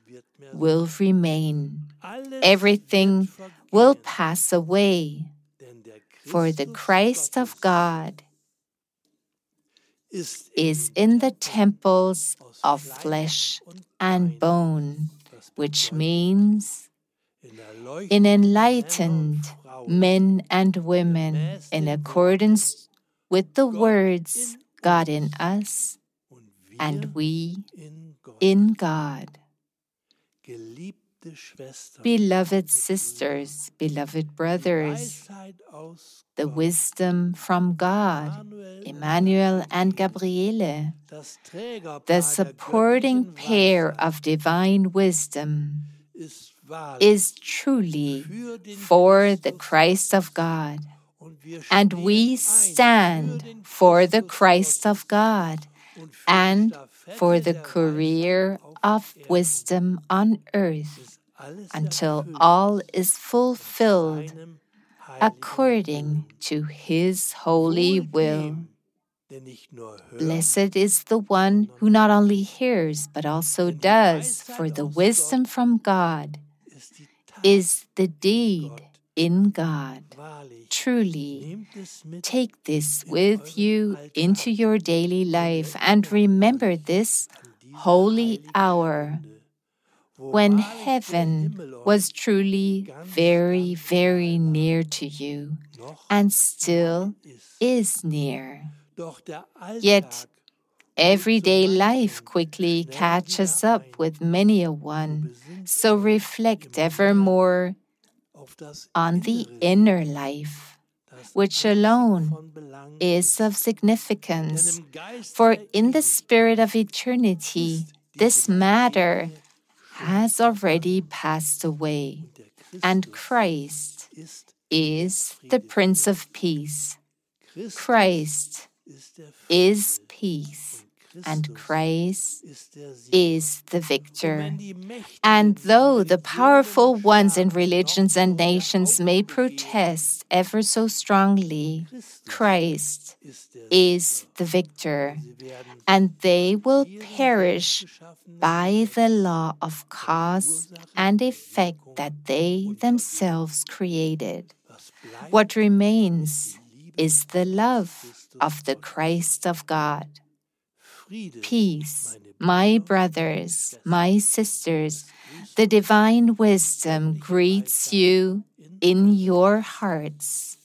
will remain. Everything will pass away, for the Christ of God is in the temples of flesh and bone, which means in enlightened men and women in accordance with the words God in us and we in God. Beloved sisters, beloved brothers, the wisdom from God, Emmanuel and Gabriele, the supporting pair of divine wisdom, is truly for the Christ of God, and we stand for the Christ of God and for the career of wisdom on earth until all is fulfilled according to His holy will. Blessed is the one who not only hears but also does, for the wisdom from God is the deed in God. Truly, take this with you into your daily life and remember this holy hour when heaven was truly very, very near to you and still is near. Yet, everyday life quickly catches up with many a one, so reflect evermore on the inner life, which alone is of significance. For in the spirit of eternity, this matter has already passed away, and Christ is the Prince of Peace. Christ is peace, and Christ is the victor. And though the powerful ones in religions and nations may protest ever so strongly, Christ is the victor, and they will perish by the law of cause and effect that they themselves created. What remains is the love of the Christ of God. Peace, my brothers, my sisters, the divine wisdom greets you in your hearts.